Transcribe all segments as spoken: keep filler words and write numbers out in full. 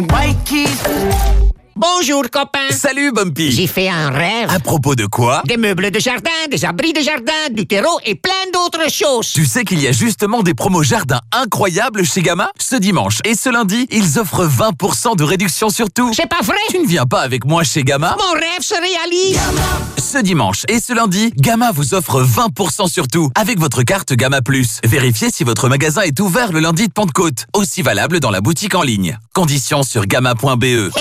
Bonjour, copain. Salut, Bumpy. J'ai fait un rêve. À propos de quoi? Des meubles de jardin, des abris de jardin, du terreau et plein d'autres choses. Tu sais qu'il y a justement des promos jardin incroyables chez Gamma? Ce dimanche et ce lundi, ils offrent vingt pour cent de réduction sur tout. C'est pas vrai? Tu ne viens pas avec moi chez Gamma? Mon rêve se réalise. Ce dimanche et ce lundi, Gamma vous offre vingt pour cent sur tout avec votre carte Gamma Plus. Vérifiez si votre magasin est ouvert le lundi de Pentecôte. Aussi valable dans la boutique en ligne. Conditions sur gamma point b e.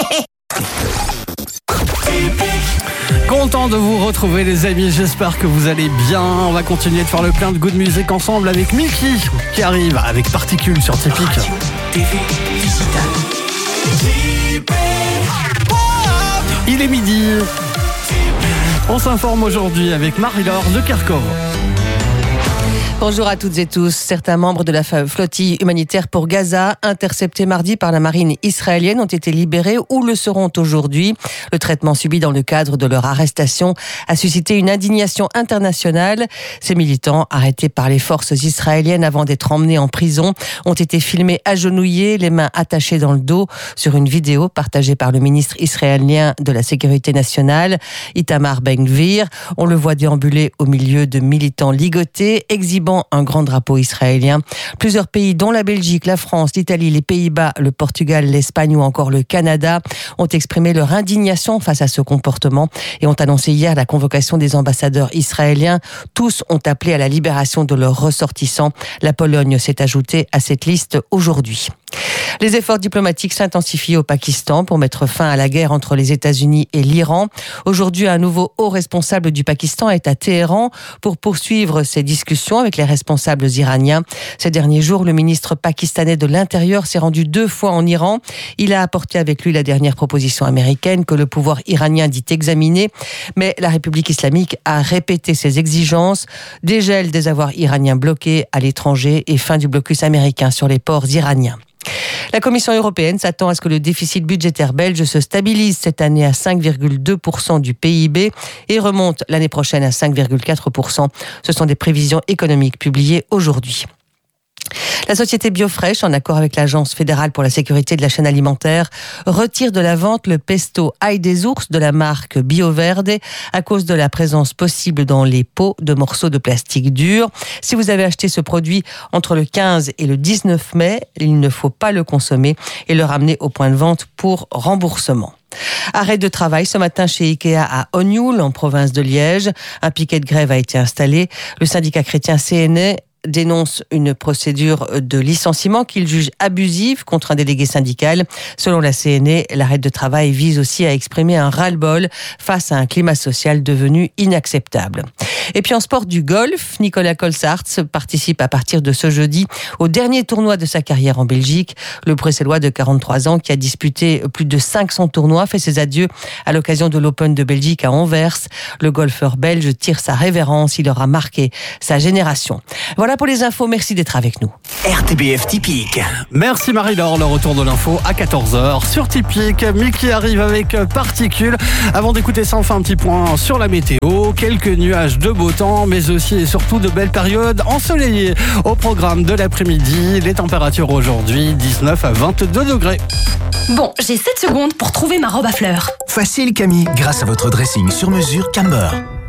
Content de vous retrouver les amis, j'espère que vous allez bien. On va continuer de faire le plein de good music ensemble avec Mickey qui arrive avec Particules sur Typique. Il est midi. On s'informe aujourd'hui avec Marie-Laure de Kerkhove. Bonjour à toutes et tous. Certains membres de la flottille humanitaire pour Gaza, interceptés mardi par la marine israélienne, ont été libérés ou le seront aujourd'hui. Le traitement subi dans le cadre de leur arrestation a suscité une indignation internationale. Ces militants, arrêtés par les forces israéliennes avant d'être emmenés en prison, ont été filmés agenouillés, les mains attachées dans le dos, sur une vidéo partagée par le ministre israélien de la Sécurité nationale, Itamar Ben-Gvir. On le voit déambuler au milieu de militants ligotés, exhibant un grand drapeau israélien. Plusieurs pays, dont la Belgique, la France, l'Italie, les Pays-Bas, le Portugal, l'Espagne ou encore le Canada, ont exprimé leur indignation face à ce comportement et ont annoncé hier la convocation des ambassadeurs israéliens. Tous ont appelé à la libération de leurs ressortissants. La Pologne s'est ajoutée à cette liste aujourd'hui. Les efforts diplomatiques s'intensifient au Pakistan pour mettre fin à la guerre entre les États-Unis et l'Iran. Aujourd'hui, un nouveau haut responsable du Pakistan est à Téhéran pour poursuivre ses discussions avec les responsables iraniens. Ces derniers jours, le ministre pakistanais de l'Intérieur s'est rendu deux fois en Iran. Il a apporté avec lui la dernière proposition américaine que le pouvoir iranien dit examiner, mais la République islamique a répété ses exigences: dégel des avoirs iraniens bloqués à l'étranger et fin du blocus américain sur les ports iraniens. La Commission européenne s'attend à ce que le déficit budgétaire belge se stabilise cette année à cinq virgule deux pour cent du P I B et remonte l'année prochaine à cinq virgule quatre pour cent. Ce sont des prévisions économiques publiées aujourd'hui. La société Biofresh, en accord avec l'Agence fédérale pour la sécurité de la chaîne alimentaire, retire de la vente le pesto ail des ours de la marque Bioverde à cause de la présence possible dans les pots de morceaux de plastique dur. Si vous avez acheté ce produit entre le quinze et le dix-neuf mai, il ne faut pas le consommer et le ramener au point de vente pour remboursement. Arrêt de travail ce matin chez Ikea à Ognoul, en province de Liège. Un piquet de grève a été installé. Le syndicat chrétien C N E dénonce une procédure de licenciement qu'il juge abusive contre un délégué syndical. Selon la C N E, l'arrêt de travail vise aussi à exprimer un ras-le-bol face à un climat social devenu inacceptable. Et puis en sport du golf, Nicolas Colsaerts participe à partir de ce jeudi au dernier tournoi de sa carrière en Belgique. Le Bruxellois de quarante-trois ans, qui a disputé plus de cinq cents tournois, fait ses adieux à l'occasion de l'Open de Belgique à Anvers. Le golfeur belge tire sa révérence, il aura marqué sa génération. Voilà pour les infos, merci d'être avec nous. R T B F Typique. Merci Marie-Laure, le retour de l'info à quatorze heures sur Typique. Mickey arrive avec Particules. Avant d'écouter ça, on fait un petit point sur la météo. Quelques nuages de beau temps, mais aussi et surtout de belles périodes ensoleillées. Au programme de l'après-midi, les températures aujourd'hui, dix-neuf à vingt-deux degrés. Bon, j'ai sept secondes pour trouver ma robe à fleurs. Facile Camille, grâce à votre dressing sur mesure Camber.